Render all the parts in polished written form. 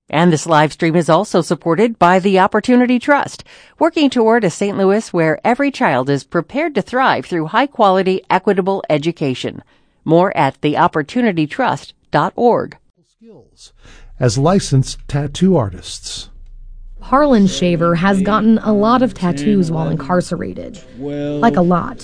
And this live stream is also supported by the Opportunity Trust, working toward a St. Louis where every child is prepared to thrive through high-quality, equitable education. More at theopportunitytrust.org. Skills as licensed tattoo artists. Harlan Shaver has gotten a lot of tattoos while incarcerated. 12, like a lot.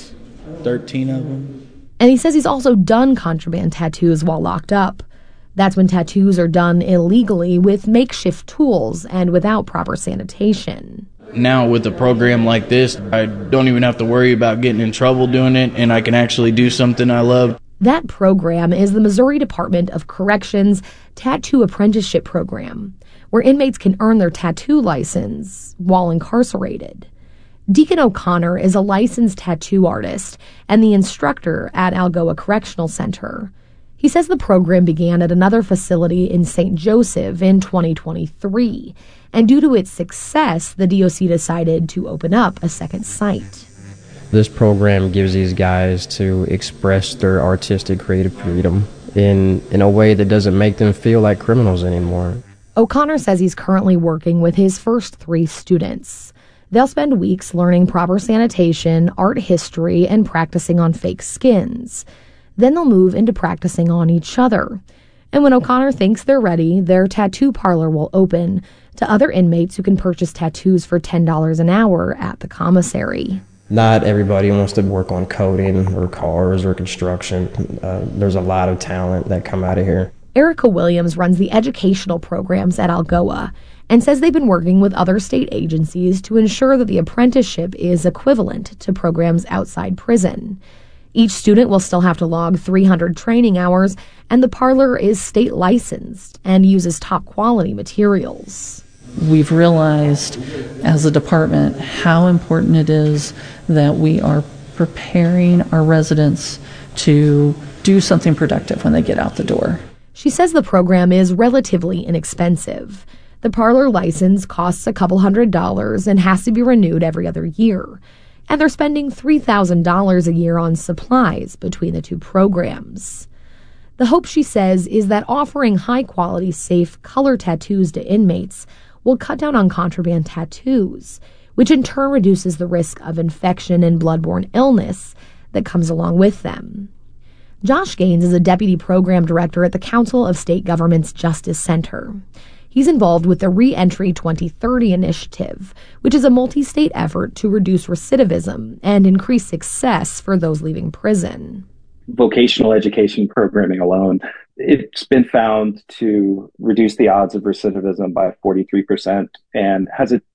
13 of them. And he says he's also done contraband tattoos while locked up. That's when tattoos are done illegally with makeshift tools and without proper sanitation. Now with a program like this, I don't even have to worry about getting in trouble doing it, and I can actually do something I love. That program is the Missouri Department of Corrections Tattoo Apprenticeship Program, where inmates can earn their tattoo license while incarcerated. Deacon O'Connor is a licensed tattoo artist and the instructor at Algoa Correctional Center. He says the program began at another facility in St. Joseph in 2023, and due to its success, the DOC decided to open up a second site. This program gives these guys to express their artistic creative freedom in a way that doesn't make them feel like criminals anymore. O'Connor says he's currently working with his first 3 students. They'll spend weeks learning proper sanitation, art history, and practicing on fake skins. Then they'll move into practicing on each other. And when O'Connor thinks they're ready, their tattoo parlor will open to other inmates who can purchase tattoos for $10 an hour at the commissary. Not everybody wants to work on coding or cars or construction. There's a lot of talent that come out of here. Erica Williams runs the educational programs at Algoa and says they've been working with other state agencies to ensure that the apprenticeship is equivalent to programs outside prison. Each student will still have to log 300 training hours, and the parlor is state licensed and uses top quality materials. We've realized as a department how important it is that we are preparing our residents to do something productive when they get out the door. She says the program is relatively inexpensive. The parlor license costs a couple $100 and has to be renewed every other year. And they're spending $3,000 a year on supplies between the 2 programs. The hope, she says, is that offering high-quality, safe color tattoos to inmates will cut down on contraband tattoos, which in turn reduces the risk of infection and bloodborne illness that comes along with them. Josh Gaines is a deputy program director at the Council of State Governments Justice Center. He's involved with the Reentry 2030 initiative, which is a multi-state effort to reduce recidivism and increase success for those leaving prison. Vocational education programming alone, it's been found to reduce the odds of recidivism by 43% and has a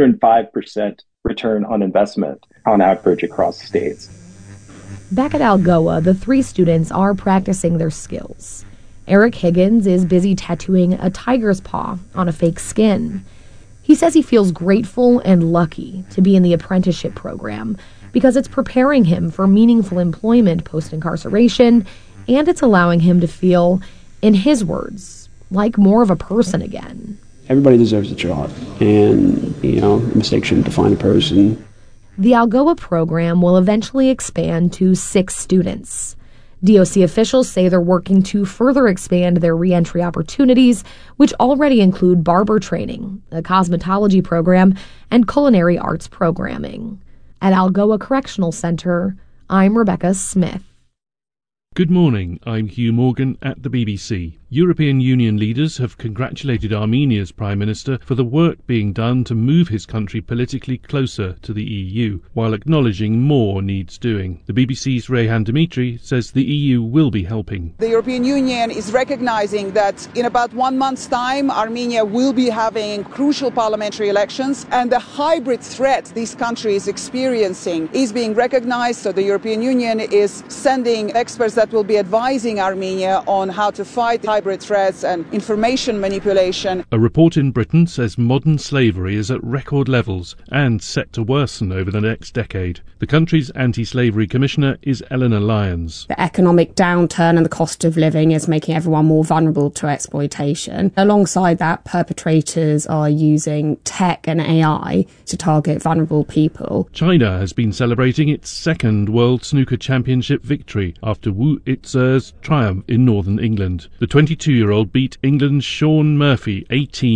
205% return on investment on average across states. Back at Algoa, the 3 students are practicing their skills. Eric Higgins is busy tattooing a tiger's paw on a fake skin. He says he feels grateful and lucky to be in the apprenticeship program because it's preparing him for meaningful employment post-incarceration, and it's allowing him to feel, in his words, like more of a person again. Everybody deserves a job, and, mistakes shouldn't define a person. The Algoa program will eventually expand to 6 students. DOC officials say they're working to further expand their reentry opportunities, which already include barber training, a cosmetology program, and culinary arts programming. At Algoa Correctional Center, I'm Rebecca Smith. Good morning, I'm Hugh Morgan at the BBC. European Union leaders have congratulated Armenia's Prime Minister for the work being done to move his country politically closer to the EU, while acknowledging more needs doing. The BBC's Rayhan Dimitri says the EU will be helping. The European Union is recognizing that in about 1 month's time, Armenia will be having crucial parliamentary elections, and the hybrid threat this country is experiencing is being recognized. So the European Union is sending experts that will be advising Armenia on how to fight hybrid threats and information manipulation. A report in Britain says modern slavery is at record levels and set to worsen over the next decade. The country's anti-slavery commissioner is Eleanor Lyons. The economic downturn and the cost of living is making everyone more vulnerable to exploitation. Alongside that, perpetrators are using tech and AI to target vulnerable people. China has been celebrating its 2nd World Snooker Championship victory after Wu Itzer's triumph in northern England. The 22-year-old beat England's Shaun Murphy 18